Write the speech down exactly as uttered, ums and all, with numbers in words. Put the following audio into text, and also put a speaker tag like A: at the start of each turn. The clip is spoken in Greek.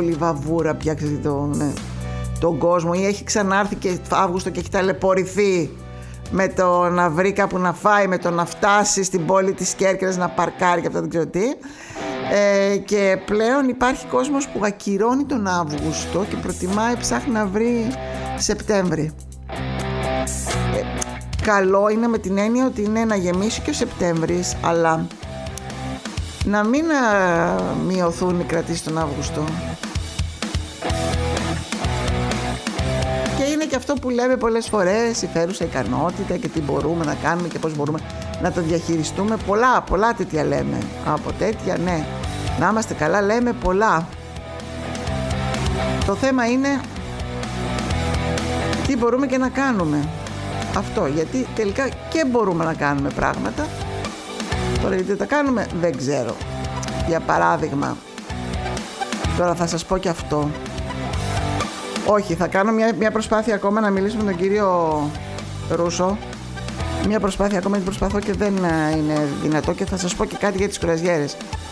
A: πολύ βαβούρα πια το, ναι, τον κόσμο, ή έχει ξανάρθει και Αύγουστο και έχει ταλαιπωρηθεί με το να βρει κάπου να φάει, με το να φτάσει στην πόλη της Κέρκυρας να παρκάρει και αυτά δεν ξέρω τι. Ε, και πλέον υπάρχει κόσμος που ακυρώνει τον Αύγουστο και προτιμάει, ψάχνει να βρει Σεπτέμβρη. Ε, καλό είναι με την έννοια ότι είναι να γεμίσει και ο Σεπτέμβρης, αλλά να μην α, μειωθούν οι κρατήσεις τον Αύγουστο. Και είναι και αυτό που λέμε πολλές φορές, η φέρουσα ικανότητα και τι μπορούμε να κάνουμε και πώς μπορούμε να το διαχειριστούμε. Πολλά, πολλά τέτοια λέμε. Από τέτοια, ναι. Να είμαστε καλά, λέμε πολλά. Το θέμα είναι τι μπορούμε και να κάνουμε. Αυτό, γιατί τελικά και μπορούμε να κάνουμε πράγματα. Τώρα γιατί τα κάνουμε δεν ξέρω. Για παράδειγμα, τώρα θα σας πω και αυτό. Όχι, θα κάνω μια, μια προσπάθεια ακόμα να μιλήσω με τον κύριο Ρούσο. Μια προσπάθεια ακόμα, γιατί προσπαθώ και δεν είναι δυνατό, και θα σας πω και κάτι για τις κουραζιέρες.